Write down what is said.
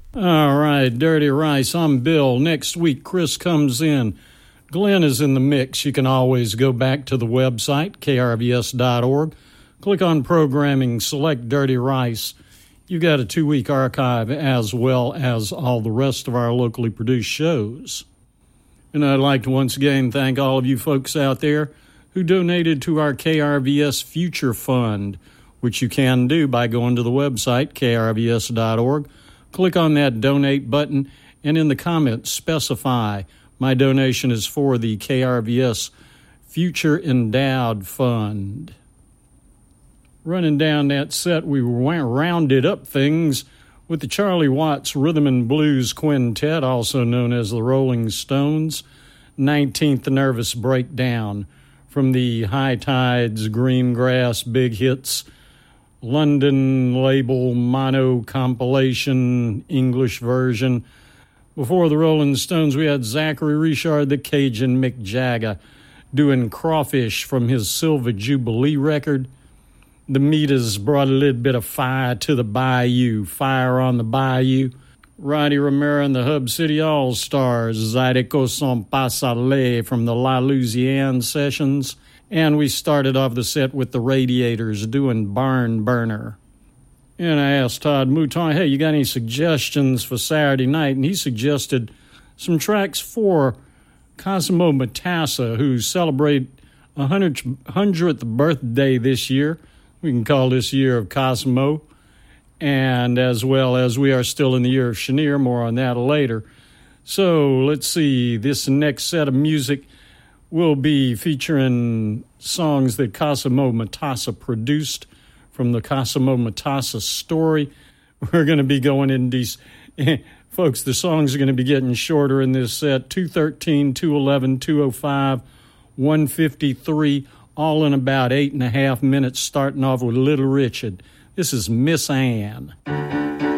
All right, Dirty Rice, I'm Bill. Next week, Chris comes in. Glenn is in the mix. You can always go back to the website, krvs.org. Click on Programming, select Dirty Rice. You got a 2-week archive as well as all the rest of our locally produced shows. And I'd like to once again thank all of you folks out there who donated to our KRVS Future Fund, which you can do by going to the website, krvs.org. Click on that donate button, and in the comments, specify my donation is for the KRVS Future Endowed Fund. Running down that set, we rounded up things with the Charlie Watts Rhythm and Blues Quintet, also known as the Rolling Stones, 19th Nervous Breakdown, from the High Tides, Green Grass, Big Hits, London label mono compilation English version. Before the Rolling Stones, we had Zachary Richard, the Cajun Mick Jagger, doing Crawfish from his Silver Jubilee record. The Meters brought a little bit of fire to the bayou, Fire on the Bayou. Roddy Romero and the Hub City All-Stars, Zydeco Son Pasale from the La Louisiane sessions. And we started off the set with the Radiators doing Barn Burner. And I asked Todd Mouton, hey, you got any suggestions for Saturday night? And he suggested some tracks for Cosimo Matassa, who celebrate 100th birthday this year. We can call this year of Cosimo. And as well as we are still in the year of Chenier, more on that later. So let's see, this next set of music will be featuring songs that Cosimo Matassa produced from the Cosimo Matassa story. We're going to be going in these, folks, the songs are going to be getting shorter in this set, 213, 211, 205, 153, all in about 8.5 minutes, starting off with Little Richard. This is Miss Ann.